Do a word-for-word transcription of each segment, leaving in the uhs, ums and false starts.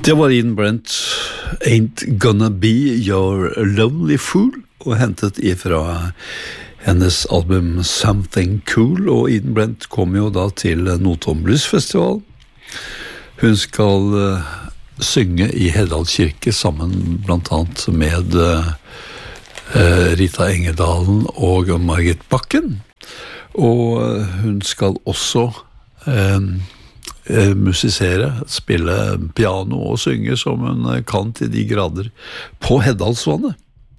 Det var Ian Brent, Ain't Gonna Be Your Lonely Fool, og hentet ifra hennes album Something Cool, og Ian Brent kom jo da til Notodden Blues Festival. Hun skal uh, synge i Heddal kirke sammen blant annet med uh, Rita Engedalen og Margit Bakken, og uh, hun skal også uh, musisere, spille piano og synge som hun kan til de grader på Heddalsvannet.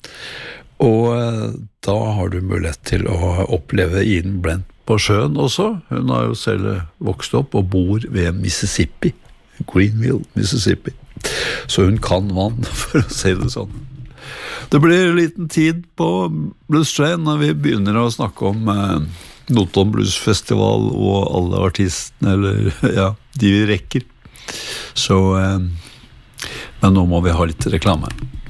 Og da har du mulighet til å oppleve Ian Brent på sjøen også. Hun har jo selv vokst opp og bor ved Mississippi, Greenville, Mississippi. Så hun kan vann, for å si det sånn. Det blir en liten tid på Blues Train når vi begynner å snakke om eh, Notodden Blues Festival og alle artistene, eller ja, de vi rekker. Så, eh, men nå må vi ha litt reklame.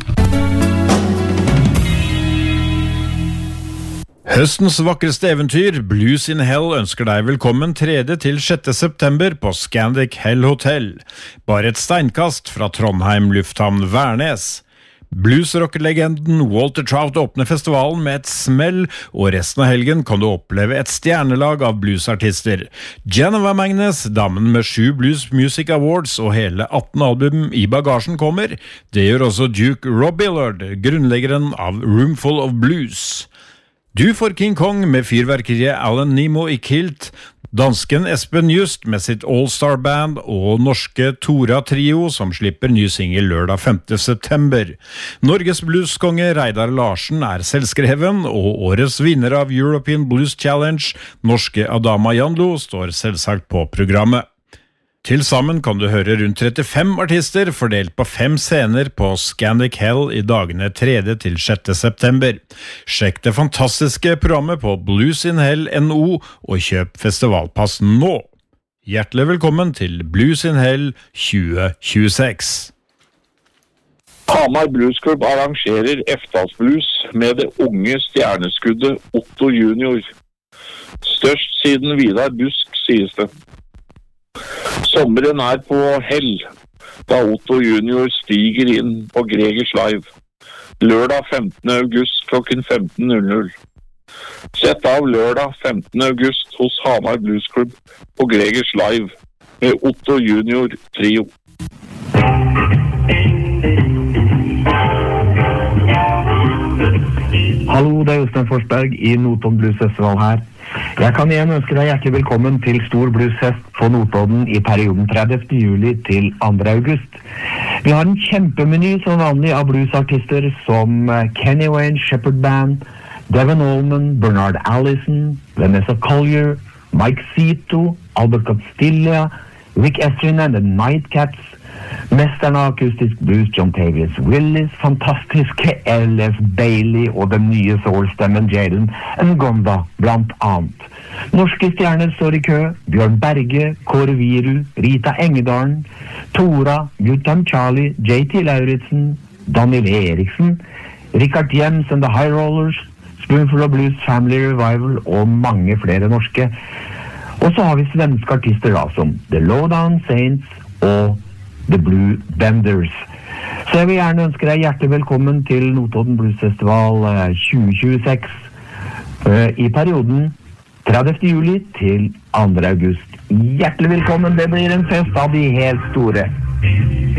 Høstens vakreste eventyr, Blues in Hell, ønsker deg velkommen tredje til sjette september på Scandic Hell Hotel. Bare et steinkast fra Trondheim Lufthavn Værnes. Bluesrock-legenden Walter Trout åpner festivalen med et smell, og resten av helgen kan du oppleve et stjernelag av bluesartister. Genova Magnus, damen med sju Blues Music Awards og hele atten album i bagasjen kommer. Det gjør også Duke Robillard, grunnleggeren av Roomful of Blues. Du får King Kong med fyrverkeriet Alan Nemo i kilt, dansken Espen Just med sitt All-Star Band og norske Tora Trio som slipper ny single lørdag femte september. Norges blueskonge Reidar Larsen er selvskreven, og årets vinner av European Blues Challenge, norske Adama Janlo, står selvsagt på programmet. Til sammen kan du høre rundt trettifem artister fordelt på fem scener på Scandic Hell i dagene tredje til sjette september. Sjekk det fantastiske programmet på Blues in Hell N O og kjøp festivalpass nå. Hjertelig velkommen til Blues in Hell tjue tjueseks. Hamar Blues Club arrangerer Eftalsblues med det unge stjerneskuddet Otto Junior. Størst siden Vidar Busk, sies det. Sommeren er på hell, da Otto Junior stiger inn på Gregers Live. Lørdag femtende august klokken femten null null. Sett av lørdag femtende august hos Hamar Blues Club på Gregers Live med Otto Junior Trio. Hallo, det er Jostein Forsberg i Notodden Blues Festival her. Jeg kan igjen ønske deg hjertelig velkommen til Stor Bluesfest på Notodden i perioden tredivte juli til andre august. Vi har en kjempemeny som vanlig av bluesartister som Kenny Wayne Shepherd Band, Devon Allman, Bernard Allison, Vanessa Collier, Mike Zito, Albert Castilla, Rick Estrin and the Nightcats, mesteren av akustisk blues John Tavius Willis, fantastiske L F Bailey og den nye soul-stemmen Jalen Ngonda blant annet. Norske stjerner står i kø: Bjørn Berge, Kåre Viru, Rita Engedalen, Tora, Guttam Charlie, J T Lauritsen, Daniel Eriksen, Richard Jens and the High Rollers, Spoonful of Blues Family Revival og mange flere norske. Og så har vi svenske artister da, som The Lowdown Saints og The Blue Benders. Så jeg vil gjerne ønske deg hjertelig velkommen til Notodden Blues Festival tjue tjueseks i perioden tredivte juli til andre august. Hjertelig velkommen, det blir en fest av de helt store.